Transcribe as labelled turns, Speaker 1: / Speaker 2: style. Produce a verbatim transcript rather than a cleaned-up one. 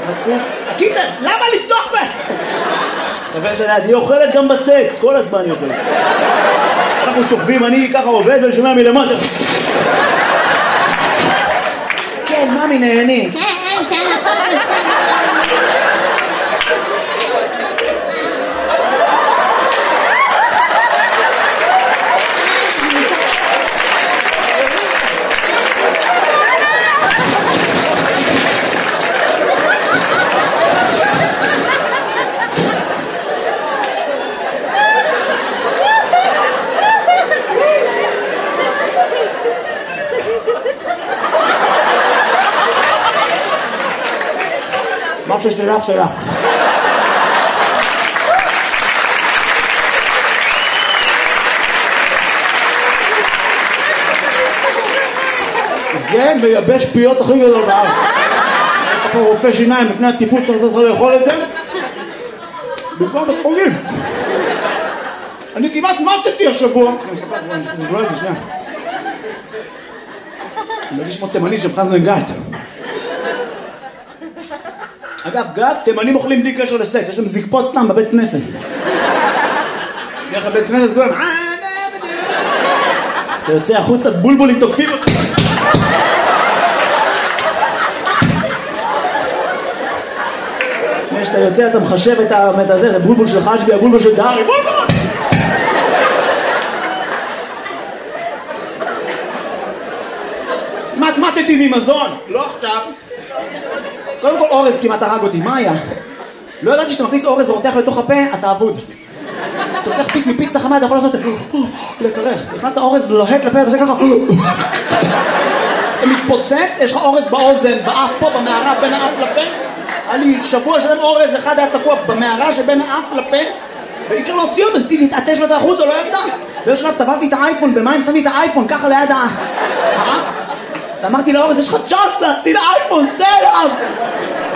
Speaker 1: קיצר, למה לפתוח בה? אבל שליד, היא אוכלת גם בסקס, כל הזמן היא אוכלת. אנחנו שוכבים, אני ככה עובד ואני שומע מלמטה. כן, ממי נהנים.
Speaker 2: כן, כן, הכל בסדר.
Speaker 1: מה ששלך שלך. זה מייבש פיות הכי גדול בארץ. אתה פה רופא שיניים לפני הטיפול צריך לאכול את זה בכלל בתחולים. אני כמעט מצאתי השבוע. אני אספר את זה שנייה. אני מרגיש כמו תימני של חזן גת. אגב, גת, תימנים אוכלים בלי קשר לסקס, יש להם זקפות סתם בבית כנסת. דרך הבית כנסת כולם, אתה יוצא החוצה, בולבולים תוקפים אותי. כשאתה יוצא, אתה מחשב את הזה, זה בולבול של חשבי, הבולבול של דהרי, בולבול! מתמטתי ממזון, לא עכשיו. קודם כל אורז כמעט הרג אותי, מה היה? לא ידעתי שאתה מכניס אורז ורותח לתוך הפה, אתה אבוד. אתה לוקח פיס מפיצה חמה, אתה יכול לעשות את זה, לקרח. נכנסת אורז לוהט לפה, אתה עושה ככה. אתה מתפוצץ, יש לך אורז באוזן, באף פה, במערה, בין האף לפה. היה לי שבוע שלם אורז, אחד היה תקוע במערה שבין האף לפה, ואי אפשר להוציא אותו, אז תתעטש לו את החוץ, או לא יצא. ויש שלב, טבעתי את האייפון, במים שמתי את האייפון, ככה ליד האף. ואמרתי לאורז, יש לך צ'אנס להציל האייפון, צא אליו!